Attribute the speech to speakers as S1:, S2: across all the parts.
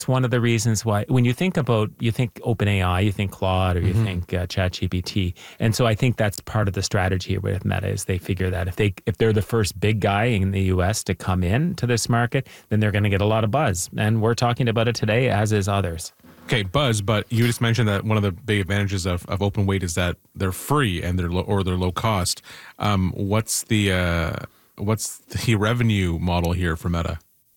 S1: one of the reasons why when you think OpenAI, you think Claude, or you think ChatGPT. And so I think that's part of the strategy with Meta is they figure that if they're the first big guy in the US to come in to this market, then they're going to get a lot of buzz. And we're talking about it today, as is others.
S2: Okay, buzz, but you just mentioned that one of the big advantages of OpenWeight is that they're free and they're low cost. What's the revenue model here for Meta?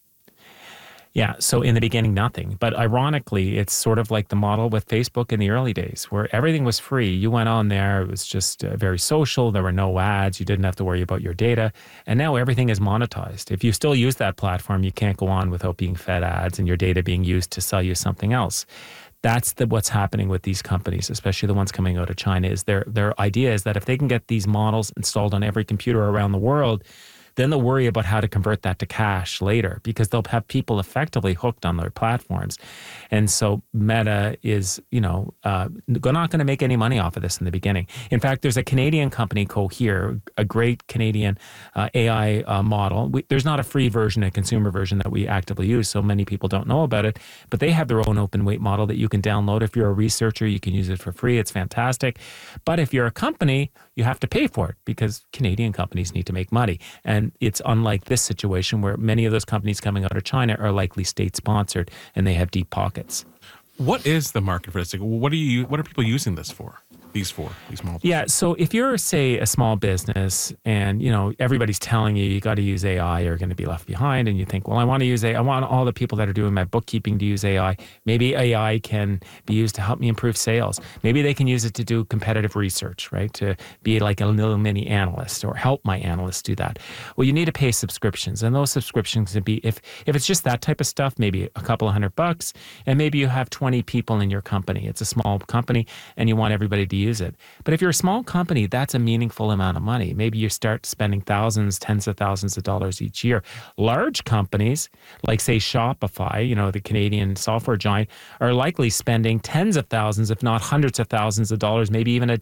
S1: Yeah, so in the beginning, nothing. But ironically, it's sort of like the model with Facebook in the early days, where everything was free. You went on there, it was just very social. There were no ads. You didn't have to worry about your data. And now everything is monetized. If you still use that platform, you can't go on without being fed ads and your data being used to sell you something else. That's what's happening with these companies, especially the ones coming out of China, is their idea is that if they can get these models installed on every computer around the world, then they'll worry about how to convert that to cash later because they'll have people effectively hooked on their platforms. And so Meta is, not going to make any money off of this in the beginning. In fact, there's a Canadian company, Cohere, a great Canadian AI model. There's not a free version, a consumer version that we actively use, so many people don't know about it, but they have their own OpenWeight model that you can download. If you're a researcher, you can use it for free. It's fantastic. But if you're a company, you have to pay for it because Canadian companies need to make money. And it's unlike this situation where many of those companies coming out of China are likely state-sponsored and they have deep pockets.
S2: What is the market for this? What are people using this for? These models?
S1: Yeah, so if you're, say, a small business and, everybody's telling you got to use AI, you're going to be left behind, and you think, well, I want to use AI. I want all the people that are doing my bookkeeping to use AI. Maybe AI can be used to help me improve sales. Maybe they can use it to do competitive research, right? To be like a little mini analyst or help my analysts do that. Well, you need to pay subscriptions, and those subscriptions can be, if it's just that type of stuff, maybe a couple of $100, and maybe you have 20 people in your company. It's a small company, and you want everybody to use it. But if you're a small company, that's a meaningful amount of money. Maybe you start spending thousands, tens of thousands of dollars each year. Large companies, like say Shopify, the Canadian software giant, are likely spending tens of thousands, if not hundreds of thousands of dollars, maybe even